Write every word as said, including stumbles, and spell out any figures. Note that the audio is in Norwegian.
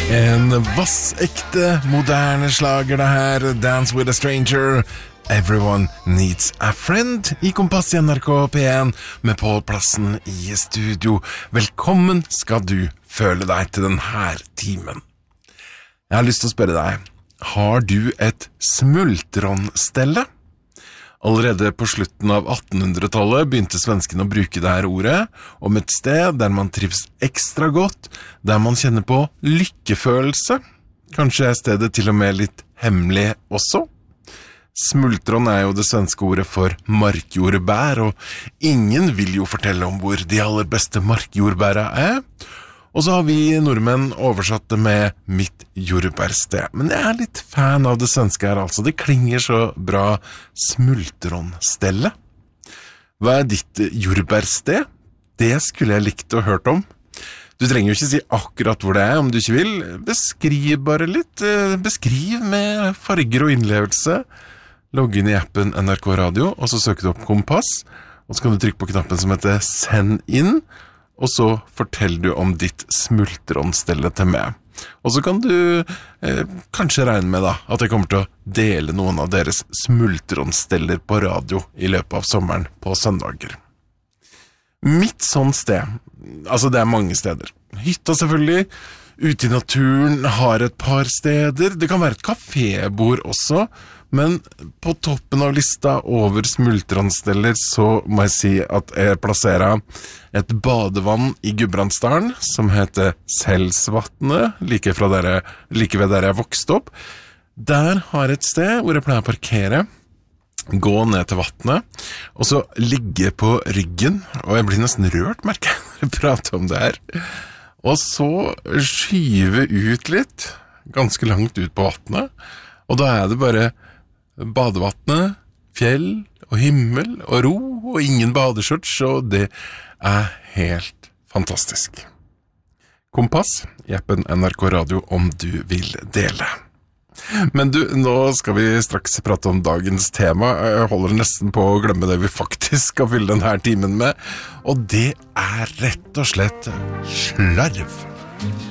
En vassekte, moderne slager det her, Dance with a Stranger, Everyone Needs a Friend, i Kompass i N R K P en, med Pål Plassen i studio. Velkommen skal du føle deg til denne timen. Jeg har lyst til å spørre deg, har du et smultronstelle? Allerede på slutten av attenhundretallet begynte svenskene å bruke det her ordet om et sted der man trives ekstra godt, der man kjenner på lykkefølelse. Kanskje er stedet til og med litt hemmelig også. Smultron er jo det svenske ordet for markjordbær, og ingen vil jo fortelle om hvor de aller beste markjordbæra er. Og så har vi nordmenn oversatt det med mitt jordbærsted. Men jeg er litt fan av det svenske her, altså. Det klinger så bra, smultronstelle. Hva er ditt jordbærsted? Det skulle jeg likt å hørt om. Du trenger jo ikke si akkurat hvor det er, om du ikke vil. Beskriv bare litt. Beskriv med farger og innlevelse. Logg inn i appen N R K Radio, og så søk du opp Kompass. Og så kan du trykke på knappen som heter Send inn, og så forteller du om ditt smultronstelle til meg. Og så kan du eh, kanskje regne med da, at jeg kommer til å dele noen av deres smultronsteller på radio i løpet av sommeren på søndager. Mitt sånn sted, altså det er mange steder. Hytta selvfølgelig, ute i naturen har et par steder. Det kan være et kafébord også, men på toppen av lista over smultronsteller så må jeg si at jeg plasserer et badevann i Gudbrandsdalen som heter Selsvatnet, like, fra der, like ved der jeg vokste opp. Der har jeg et sted hvor jeg pleier å parkere, gå ned til vattnet, og så ligge på ryggen, og jeg blir nesten rørt, merker jeg, når jeg prater om det her. Og så skyve ut litt, ganske langt ut på vattnet, og da er det bare badevattnet, fjell og himmel og ro og ingen badeskjorts, og det er helt fantastisk. Kompass i appen N R K Radio om du vil dele. Men du, nå skal vi straks prate om dagens tema. Jeg holder nesten på å glemme det vi faktisk skal fylle denne timen med, og det er rett og slett slarv.